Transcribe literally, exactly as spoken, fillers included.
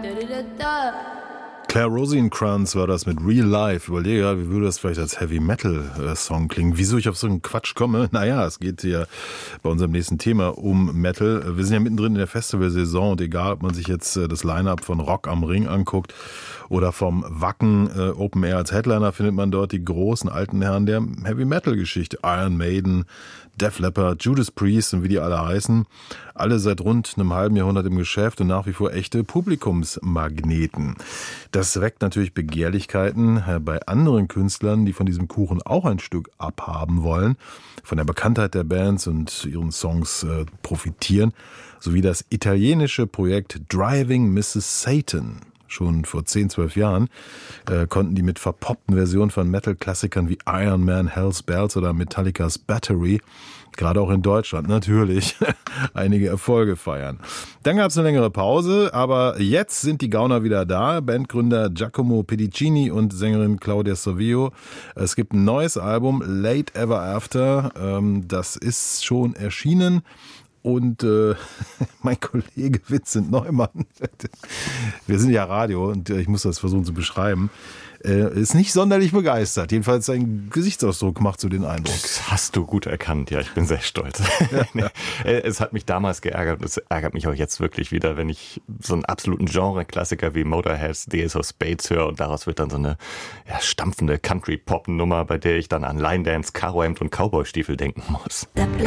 Claire Rosenkranz war das mit Real Life. Überlege gerade, wie würde das vielleicht als Heavy-Metal-Song klingen? Wieso ich auf so einen Quatsch komme? Naja, es geht ja bei unserem nächsten Thema um Metal. Wir sind ja mittendrin in der Festivalsaison und egal, ob man sich jetzt das Line-Up von Rock am Ring anguckt oder vom Wacken äh, Open Air als Headliner, findet man dort die großen alten Herren der Heavy-Metal-Geschichte. Iron Maiden, Def Leppard, Judas Priest und wie die alle heißen. Alle seit rund einem halben Jahrhundert im Geschäft und nach wie vor echte Publikumsmagneten. Das weckt natürlich Begehrlichkeiten bei anderen Künstlern, die von diesem Kuchen auch ein Stück abhaben wollen, von der Bekanntheit der Bands und ihren Songs äh, profitieren, sowie das italienische Projekt Driving Missus Satan. Schon vor zehn, zwölf Jahren äh, konnten die mit verpoppten Versionen von Metal-Klassikern wie Iron Man, Hell's Bells oder Metallicas Battery, gerade auch in Deutschland natürlich, einige Erfolge feiern. Dann gab es eine längere Pause, aber jetzt sind die Gauner wieder da. Bandgründer Giacomo Pedicini und Sängerin Claudia Savio. Es gibt ein neues Album, Late Ever After. Ähm, das ist schon erschienen. Und äh, mein Kollege Vincent Neumann, wir sind ja Radio und ich muss das versuchen zu beschreiben, äh, ist nicht sonderlich begeistert. Jedenfalls sein Gesichtsausdruck macht so den Eindruck. Das hast du gut erkannt, ja, ich bin sehr stolz. Ja, nee, ja. Es hat mich damals geärgert und es ärgert mich auch jetzt wirklich wieder, wenn ich so einen absoluten Genre-Klassiker wie Motorhead's The Ace of Spades höre und daraus wird dann so eine ja, stampfende Country-Pop-Nummer, bei der ich dann an Line Dance, Karohemd und Cowboy-Stiefel denken muss. The